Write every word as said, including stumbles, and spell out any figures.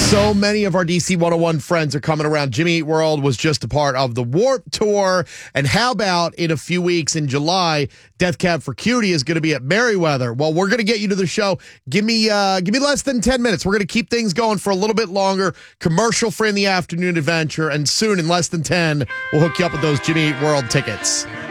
So many of our D C one oh one friends are coming around. Jimmy Eat World was just a part of the Warped Tour. And how about in a few weeks in July, Death Cab for Cutie is going to be at Merriweather. Well, we're going to get you to the show. Give me uh, give me less than ten minutes. We're going to keep things going for a little bit longer. Commercial free in the afternoon adventure. And soon, in less than ten, we'll hook you up with those Jimmy Eat World tickets.